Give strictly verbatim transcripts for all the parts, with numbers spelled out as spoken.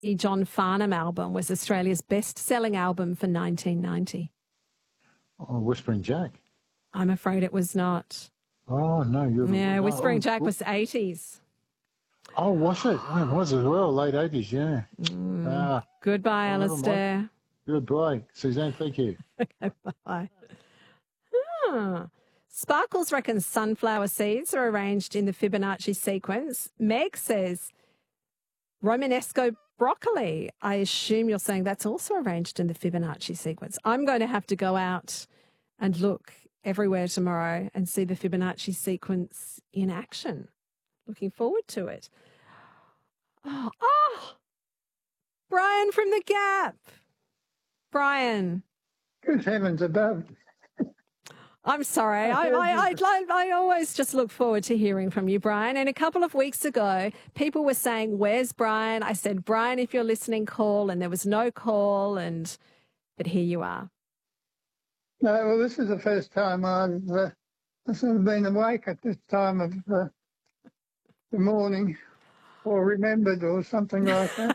John Farnham album was Australia's best-selling album for nineteen ninety? Oh, Whispering Jack. I'm afraid it was not. Oh, no. You're the, Yeah, no, Whispering oh, Jack was eighties. Oh, was it? Oh, it was as well, late eighties, yeah. Mm. Ah, Goodbye, oh, never Alistair. mind. Goodbye, Suzanne. Thank you. Okay, bye. Ah. Sparkles reckons sunflower seeds are arranged in the Fibonacci sequence. Meg says Romanesco broccoli. I assume you're saying that's also arranged in the Fibonacci sequence. I'm going to have to go out and look everywhere tomorrow and see the Fibonacci sequence in action. Looking forward to it. Oh, oh, Brian from the Gap. Brian. Good heavens above. I'm sorry. I, I, I, I, I always just look forward to hearing from you, Brian. And a couple of weeks ago, people were saying, where's Brian? I said, Brian, if you're listening, call. And there was no call. And but here you are. No, well, this is the first time I've uh, sort of been awake at this time of uh, the morning or remembered or something like that.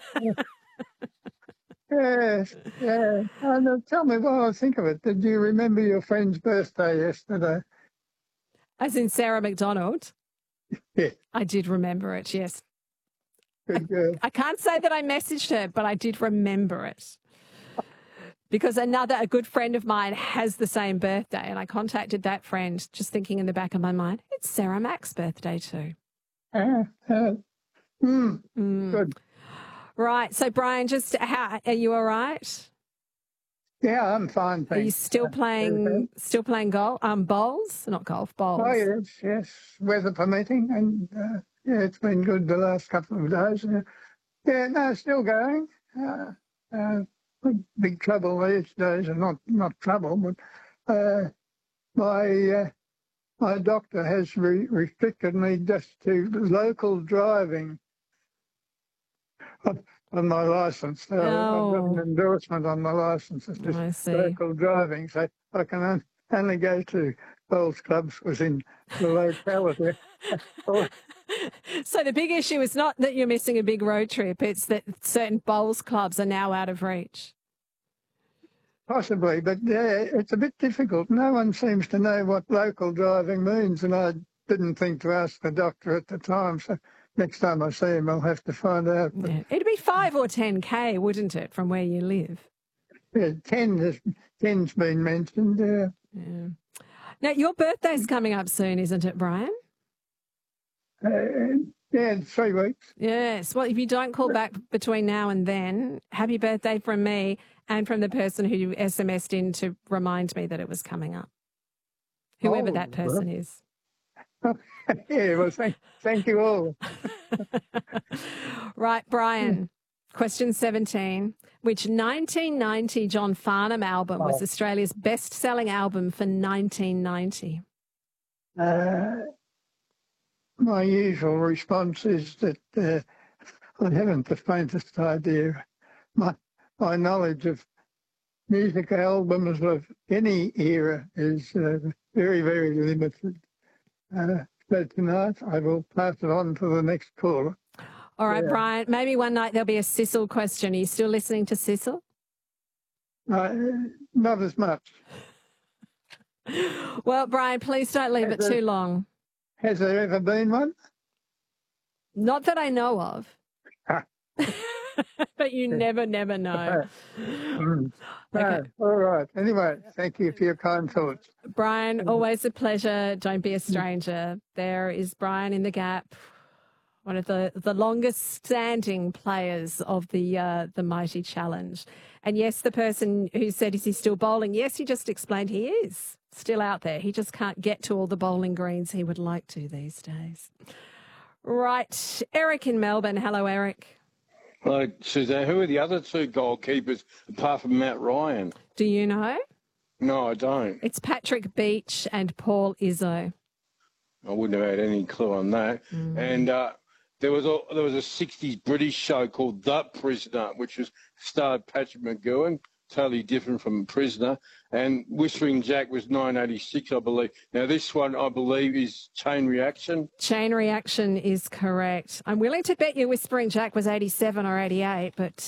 Yes, yeah. And uh, tell me what I think of it. Did you remember your friend's birthday yesterday? As in Sarah McDonald? Yeah. I did remember it, yes. Good girl. I, I can't say that I messaged her, but I did remember it. Because another, a good friend of mine has the same birthday, and I contacted that friend just thinking in the back of my mind, it's Sarah Mack's birthday too. Uh, uh, mm, Mm. Good. Right. So, Brian, just how are you all right? Yeah, I'm fine, thanks. Are you still playing still playing golf? Um, bowls? Not golf, bowls. Oh, yes, yes. Weather permitting. And, uh, yeah, it's been good the last couple of days. Uh, yeah, no, still going. Uh, uh, big, big trouble these days, and not, not trouble, but uh, my uh, my doctor has re- restricted me just to local driving on, on my licence. So Oh. I've got an endorsement on my licence. It's just I see. local driving. So I can on- only go to bowls clubs within the locality. Or, So the big issue is not that you're missing a big road trip, it's that certain bowls clubs are now out of reach. Possibly, but yeah, it's a bit difficult. No one seems to know what local driving means, and I didn't think to ask the doctor at the time. So next time I see him, I'll have to find out. But, Yeah. It'd be five or ten K, wouldn't it, from where you live? yeah, ten has, ten's been mentioned. Uh, Yeah. Now, your birthday's coming up soon, isn't it, Brian? uh, yeah, in three weeks. Yes. Well, if you don't call back between now and then, happy birthday from me and from the person who S M S'd in to remind me that it was coming up. Whoever Oh, that person is. Yeah, well, thank, thank you all. Right, Brian. Question seventeen. Which nineteen ninety John Farnham album was Oh. Australia's best-selling album for nineteen ninety? Uh, my usual response is that uh, I haven't the faintest idea. My my knowledge of music albums of any era is uh, very, very limited. Uh, so tonight I will pass it on to the next caller. All right, Yeah. Brian, maybe one night there'll be a Sissel question. Are you still listening to Sissel? Uh, not as much. Well, Brian, please don't leave it Has there- too long. Has there ever been one? Not that I know of. Ah. But you never, never know. Mm. No, Okay. all right. Anyway, thank you for your kind thoughts. Brian, always a pleasure. Don't be a stranger. There is Brian in the Gap, one of the, the longest standing players of the uh, the Mighty Challenge. And yes, the person who said, is he still bowling? Yes, he just explained he is still out there. He just can't get to all the bowling greens he would like to these days. Right. Eric in Melbourne. Hello, Eric. Hello, Suzanne. Who are the other two goalkeepers apart from Matt Ryan? Do you know? No, I don't. It's Patrick Beach and Paul Izzo. I wouldn't have had any clue on that. Mm. And uh, there was a there was a sixties British show called The Prisoner, which was starred Patrick McGowan. totally different from Prisoner. And Whispering Jack was nine eighty-six, I believe. Now, this one, I believe, is Chain Reaction. Chain Reaction is correct. I'm willing to bet you Whispering Jack was eighty-seven or eighty-eight, but